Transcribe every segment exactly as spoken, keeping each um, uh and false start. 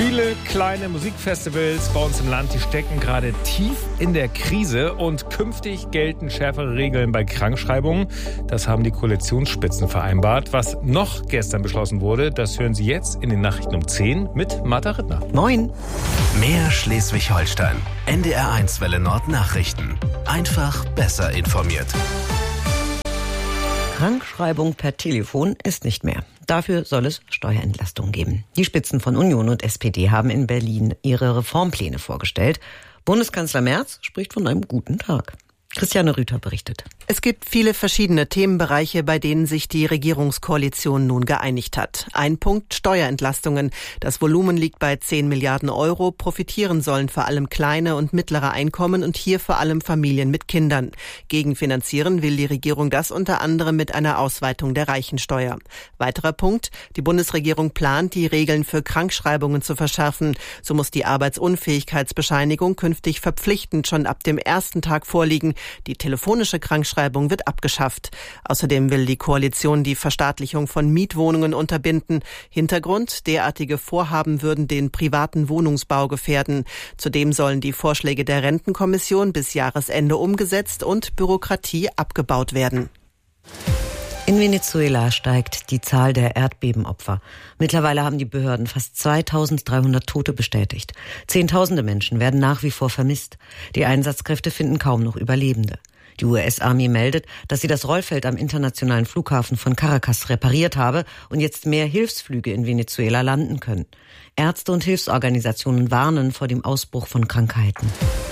Viele kleine Musikfestivals bei uns im Land, die stecken gerade tief in der Krise und künftig gelten schärfere Regeln bei Krankschreibungen. Das haben die Koalitionsspitzen vereinbart. Was noch gestern beschlossen wurde, das hören Sie jetzt in den Nachrichten um zehn mit Martha Rittner. Moin. Mehr Schleswig-Holstein. N D R eins Welle Nord Nachrichten. Einfach besser informiert. Krankschreibung per Telefon ist nicht mehr. Dafür soll es Steuerentlastungen geben. Die Spitzen von Union und S P D haben in Berlin ihre Reformpläne vorgestellt. Bundeskanzler Merz spricht von einem guten Tag. Christiane Rüther berichtet. Es gibt viele verschiedene Themenbereiche, bei denen sich die Regierungskoalition nun geeinigt hat. Ein Punkt: Steuerentlastungen. Das Volumen liegt bei zehn Milliarden Euro. Profitieren sollen vor allem kleine und mittlere Einkommen und hier vor allem Familien mit Kindern. Gegenfinanzieren will die Regierung das unter anderem mit einer Ausweitung der Reichensteuer. Weiterer Punkt: Die Bundesregierung plant, die Regeln für Krankschreibungen zu verschärfen. So muss die Arbeitsunfähigkeitsbescheinigung künftig verpflichtend schon ab dem ersten Tag vorliegen. Die telefonische Krankschreibung wird abgeschafft. Außerdem will die Koalition die Verstaatlichung von Mietwohnungen unterbinden. Hintergrund: derartige Vorhaben würden den privaten Wohnungsbau gefährden. Zudem sollen die Vorschläge der Rentenkommission bis Jahresende umgesetzt und Bürokratie abgebaut werden. In Venezuela steigt die Zahl der Erdbebenopfer. Mittlerweile haben die Behörden fast zweitausenddreihundert Tote bestätigt. Zehntausende Menschen werden nach wie vor vermisst. Die Einsatzkräfte finden kaum noch Überlebende. Die U S-Armee meldet, dass sie das Rollfeld am internationalen Flughafen von Caracas repariert habe und jetzt mehr Hilfsflüge in Venezuela landen können. Ärzte und Hilfsorganisationen warnen vor dem Ausbruch von Krankheiten.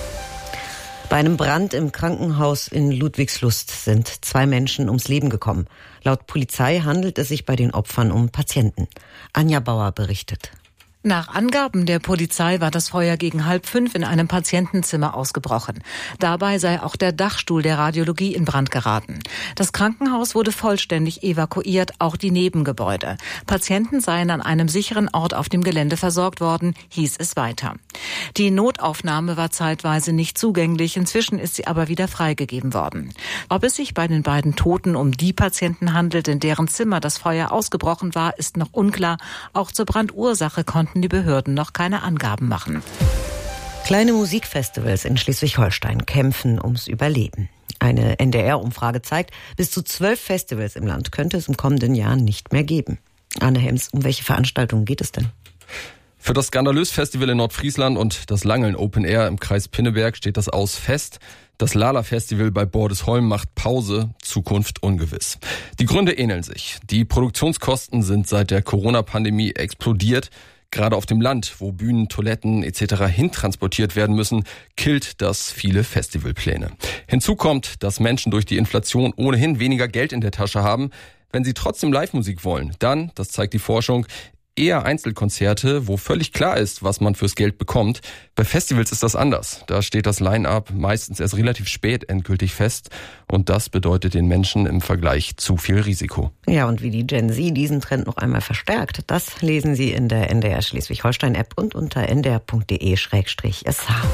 Bei einem Brand im Krankenhaus in Ludwigslust sind zwei Menschen ums Leben gekommen. Laut Polizei handelt es sich bei den Opfern um Patienten. Anja Bauer berichtet. Nach Angaben der Polizei war das Feuer gegen halb fünf in einem Patientenzimmer ausgebrochen. Dabei sei auch der Dachstuhl der Radiologie in Brand geraten. Das Krankenhaus wurde vollständig evakuiert, auch die Nebengebäude. Patienten seien an einem sicheren Ort auf dem Gelände versorgt worden, hieß es weiter. Die Notaufnahme war zeitweise nicht zugänglich, inzwischen ist sie aber wieder freigegeben worden. Ob es sich bei den beiden Toten um die Patienten handelt, in deren Zimmer das Feuer ausgebrochen war, ist noch unklar. Auch zur Brandursache konnten die Behörden noch keine Angaben machen. Kleine Musikfestivals in Schleswig-Holstein kämpfen ums Überleben. Eine N D R-Umfrage zeigt, bis zu zwölf Festivals im Land könnte es im kommenden Jahr nicht mehr geben. Anne Hems, um welche Veranstaltungen geht es denn? Für das Skandalös-Festival in Nordfriesland und das Langeln Open Air im Kreis Pinneberg steht das Aus fest. Das Lala-Festival bei Bordesholm macht Pause, Zukunft ungewiss. Die Gründe ähneln sich. Die Produktionskosten sind seit der Corona-Pandemie explodiert. Gerade auf dem Land, wo Bühnen, Toiletten et cetera hintransportiert werden müssen, killt das viele Festivalpläne. Hinzu kommt, dass Menschen durch die Inflation ohnehin weniger Geld in der Tasche haben. Wenn sie trotzdem Live-Musik wollen, dann, das zeigt die Forschung, eher Einzelkonzerte, wo völlig klar ist, was man fürs Geld bekommt. Bei Festivals ist das anders. Da steht das Line-Up meistens erst relativ spät endgültig fest. Und das bedeutet den Menschen im Vergleich zu viel Risiko. Ja, und wie die Gen Z diesen Trend noch einmal verstärkt, das lesen Sie in der N D R Schleswig-Holstein-App und unter n d r punkt d e slash s h.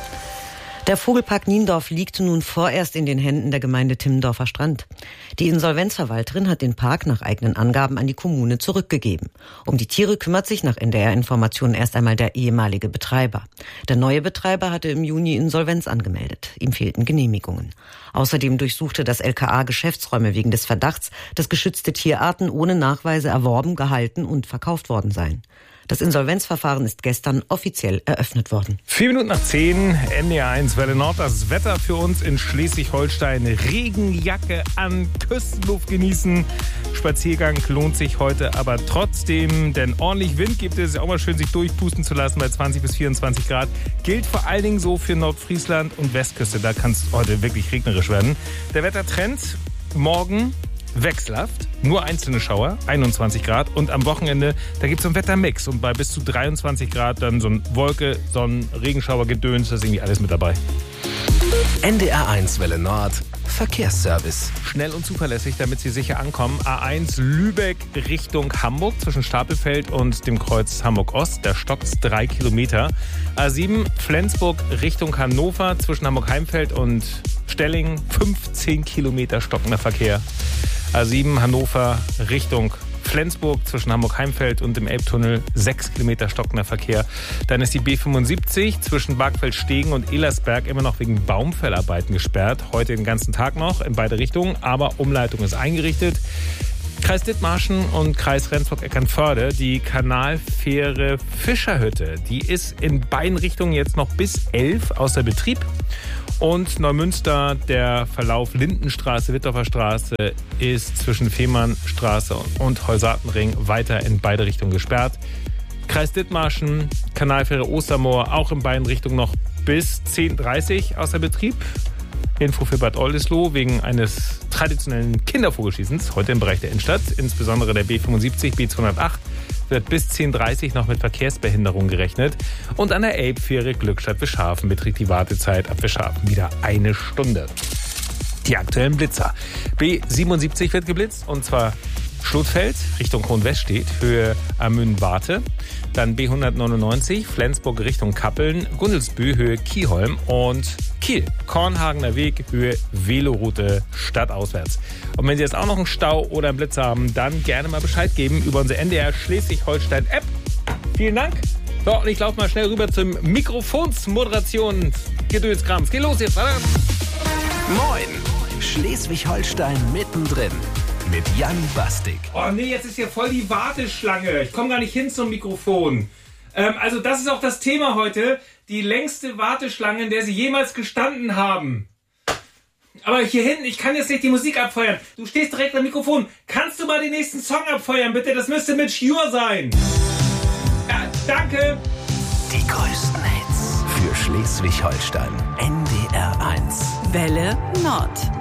Der Vogelpark Niendorf liegt nun vorerst in den Händen der Gemeinde Timmendorfer Strand. Die Insolvenzverwalterin hat den Park nach eigenen Angaben an die Kommune zurückgegeben. Um die Tiere kümmert sich nach N D R-Informationen erst einmal der ehemalige Betreiber. Der neue Betreiber hatte im Juni Insolvenz angemeldet. Ihm fehlten Genehmigungen. Außerdem durchsuchte das L K A Geschäftsräume wegen des Verdachts, dass geschützte Tierarten ohne Nachweise erworben, gehalten und verkauft worden seien. Das Insolvenzverfahren ist gestern offiziell eröffnet worden. Vier Minuten nach zehn, N D R eins Welle Nord. Das Wetter für uns in Schleswig-Holstein. Regenjacke an, Küstenluft genießen. Spaziergang lohnt sich heute aber trotzdem, denn ordentlich Wind gibt es. Ist auch mal schön, sich durchpusten zu lassen bei zwanzig bis vierundzwanzig Grad. Gilt vor allen Dingen so für Nordfriesland und Westküste. Da kann es heute wirklich regnerisch werden. Der Wettertrend morgen wechselhaft, nur einzelne Schauer, einundzwanzig Grad. Und am Wochenende, da gibt es so einen Wettermix. Und bei bis zu dreiundzwanzig Grad dann so ein Wolke, Sonnen, Regenschauer, Gedöns, das ist irgendwie alles mit dabei. N D R eins Welle Nord, Verkehrsservice. Schnell und zuverlässig, damit Sie sicher ankommen. A eins Lübeck Richtung Hamburg zwischen Stapelfeld und dem Kreuz Hamburg-Ost. Da stockt's drei Kilometer. A sieben Flensburg Richtung Hannover zwischen Hamburg-Heimfeld und Stellingen. fünfzehn Kilometer stockender Verkehr. A sieben Hannover Richtung Flensburg zwischen Hamburg-Heimfeld und dem Elbtunnel sechs Kilometer stockender Verkehr. Dann ist die B fünfundsiebzig zwischen Bargfeld-Stegen und Elersberg immer noch wegen Baumfellarbeiten gesperrt. Heute den ganzen Tag noch in beide Richtungen, aber Umleitung ist eingerichtet. Kreis Dithmarschen und Kreis Rendsburg-Eckernförde, die Kanalfähre Fischerhütte, die ist in beiden Richtungen jetzt noch bis elf außer Betrieb. Und Neumünster, der Verlauf Lindenstraße, Wittorfer Straße ist zwischen Fehmarnstraße und Holsatenring weiter in beide Richtungen gesperrt. Kreis Dithmarschen, Kanalfähre Ostermoor, auch in beiden Richtungen noch bis zehn Uhr dreißig außer Betrieb. Info für Bad Oldesloe wegen eines traditionellen Kindervogelschießens, heute im Bereich der Innenstadt, insbesondere der B fünfundsiebzig, B zweihundertacht, wird bis zehn Uhr dreißig noch mit Verkehrsbehinderung gerechnet. Und an der Elbfähre Glückstadt-Wischhafen beträgt die Wartezeit ab Wischhafen wieder eine Stunde. Die aktuellen Blitzer. B siebenundsiebzig wird geblitzt, und zwar Schlotfeld Richtung Kronweststedt, Höhe Amün-Warte. Dann B hundertneunundneunzig, Flensburg Richtung Kappeln, Gundelsbü, Höhe Kieholm. Und Kiel, Kornhagener Weg, Höhe Veloroute stadtauswärts. Und wenn Sie jetzt auch noch einen Stau oder einen Blitz haben, dann gerne mal Bescheid geben über unsere N D R Schleswig-Holstein-App. Vielen Dank. So, und ich laufe mal schnell rüber zum Mikrofonsmoderation Gedönskrams. Geht los jetzt, oder? Moin, Schleswig-Holstein mittendrin. Mit Jan Bastik. Oh nee, jetzt ist hier voll die Warteschlange. Ich komme gar nicht hin zum Mikrofon. Ähm, also das ist auch das Thema heute. Die längste Warteschlange, in der Sie jemals gestanden haben. Aber hier hinten, ich kann jetzt nicht die Musik abfeuern. Du stehst direkt am Mikrofon. Kannst du mal den nächsten Song abfeuern, bitte? Das müsste mit Cure sein. Ja, danke. Die größten Hits für Schleswig-Holstein. N D R eins. Welle Nord.